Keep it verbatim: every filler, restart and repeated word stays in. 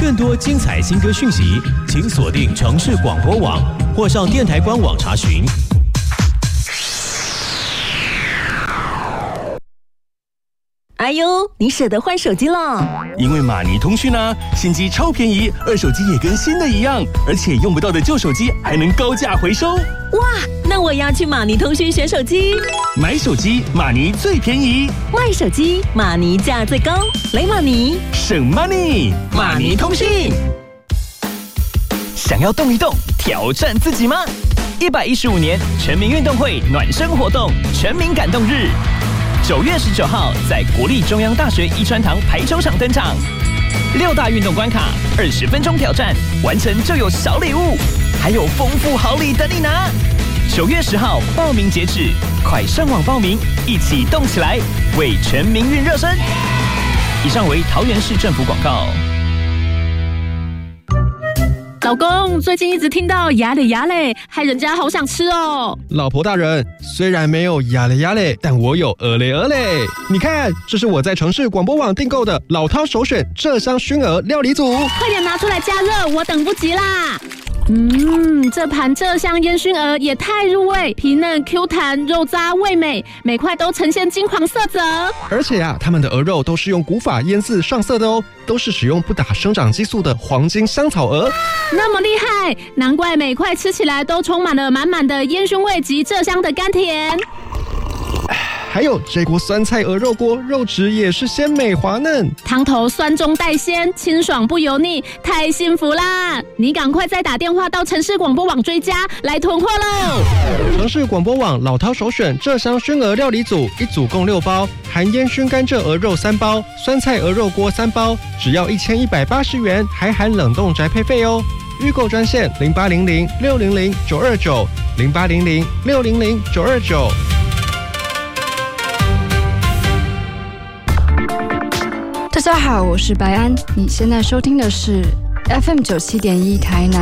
更多精彩新歌讯息，请锁定城市广播网或上电台官网查询。 哎呦，你舍得换手机了？ 因为马尼通讯啊，新机超便宜，二手机也跟新的一样，而且用不到的旧手机还能高价回收。 哇，那我要去马尼通讯选手机。 买手机马尼最便宜， 卖手机马尼价最高，雷马尼省 money， 马尼通讯。想要动一动，挑战自己吗？一百一十五年全民运动会暖身活动全民感动日。九月十九号，在国立中央大学一川堂排球场登场，六大运动关卡，二十分钟挑战，完成就有小礼物，还有丰富好礼等你拿。九月十号报名截止，快上网报名，一起动起来，为全民运热身。以上为桃园市政府广告。 老公，最近一直听到牙嘞牙嘞，害人家好想吃哦。 老婆大人，虽然没有牙嘞牙嘞，但我有鹅嘞鹅嘞。你看，这是我在城市广播网订购的老饕首选鹧鸯熏鹅料理组， 快点拿出来加热，我等不及啦。嗯，这盘鹧鸯烟熏鹅也太入味，皮嫩 Q 弹，肉渣味美，每块都呈现金黄色泽。 而且啊，他们的鹅肉都是用古法腌制上色的哦，都是使用不打生长激素的黄金香草鹅。 那么厉害，难怪每块吃起来都充满了满满的烟熏味及鹧鸯的甘甜。 还有这锅酸菜鹅肉锅，肉质也是鲜美滑嫩， 汤头酸中带鲜，清爽不油腻，太幸福啦！你赶快再打电话到城市广播网追加来囤货喽！ 城市广播网老饕首选鹧鸯熏鹅料理组，一组共六包，含烟熏甘蔗鹅肉三包，酸菜鹅肉锅三包，只要一千一百八十元，还含冷冻宅配费哦。预购专线零八零零六零零九二九零八零零六零零九二九。 大家好，我是白安，你现在收听的是 F M 九七点一台南。